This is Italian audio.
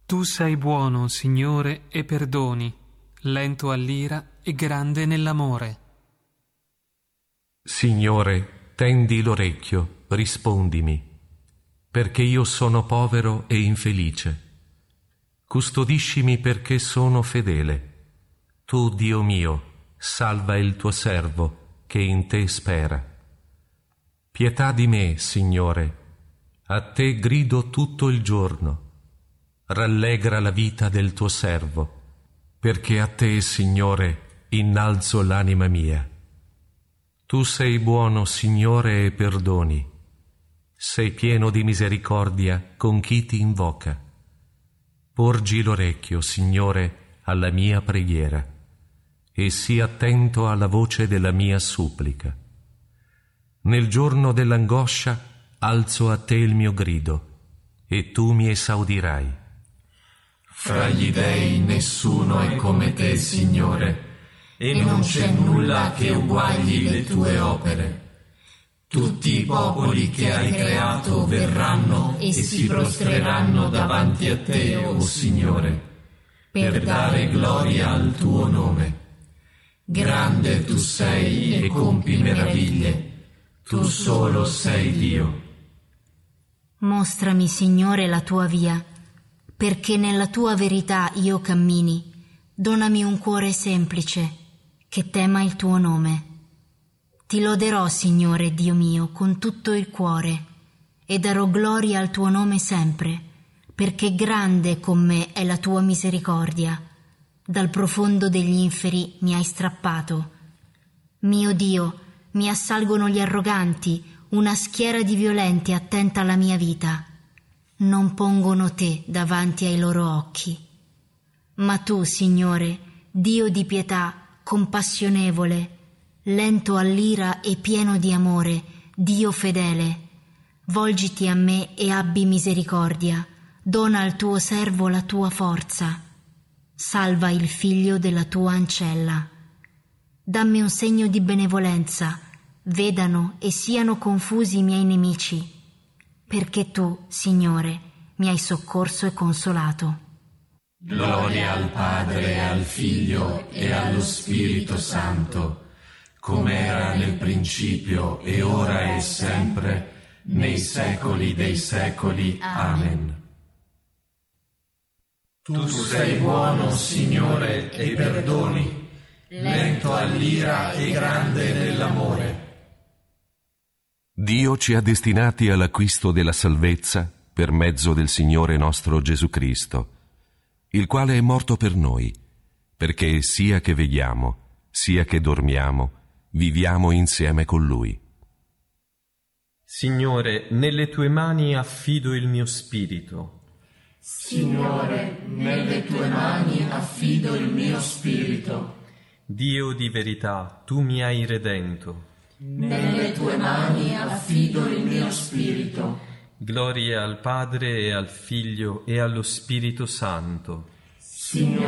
Tu sei buono, Signore, e perdoni, lento all'ira e grande nell'amore. Signore, tendi l'orecchio, rispondimi, perché io sono povero e infelice. Custodiscimi perché sono fedele. Tu, Dio mio, salva il tuo servo, che in te spera. Pietà di me, Signore, a te grido tutto il giorno. Rallegra la vita del tuo servo, perché a te, Signore, innalzo l'anima mia. Tu sei buono, Signore, e perdoni. Sei pieno di misericordia con chi ti invoca. Porgi l'orecchio, Signore, alla mia preghiera e sii attento alla voce della mia supplica. Nel giorno dell'angoscia alzo a te il mio grido e tu mi esaudirai. Fra gli dei nessuno è come te, Signore, e non c'è nulla che uguagli le tue opere. Tutti i popoli che hai creato verranno e si prostreranno davanti a te, o Signore, per dare gloria al tuo nome. Grande tu sei e compi meraviglie, tu solo sei Dio. Mostrami, Signore, la tua via, perché nella tua verità io cammini. Donami un cuore semplice, che tema il tuo nome. Ti loderò, Signore Dio mio, con tutto il cuore, e darò gloria al tuo nome sempre, perché grande con me è la tua misericordia. Dal profondo degli inferi mi hai strappato. Mio Dio, mi assalgono gli arroganti, una schiera di violenti attenta alla mia vita. Non pongono te davanti ai loro occhi. Ma tu, Signore, Dio di pietà, compassionevole, lento all'ira e pieno di amore, Dio fedele, volgiti a me e abbi misericordia, dona al tuo servo la tua forza, salva il figlio della tua ancella. Dammi un segno di benevolenza, vedano e siano confusi i miei nemici, perché tu, Signore, mi hai soccorso e consolato. Gloria al Padre e al Figlio e allo Spirito Santo, come era nel principio e ora e sempre, nei secoli dei secoli. Amen. Tu sei buono, Signore, e perdoni, lento all'ira e grande nell'amore. Dio ci ha destinati all'acquisto della salvezza per mezzo del Signore nostro Gesù Cristo, il quale è morto per noi, perché sia che veghiamo, sia che dormiamo, viviamo insieme con Lui. Signore, nelle tue mani affido il mio spirito. Signore, nelle tue mani affido il mio spirito. Dio di verità, tu mi hai redento. Nelle tue mani affido il mio spirito. Gloria al Padre e al Figlio e allo Spirito Santo. Signore,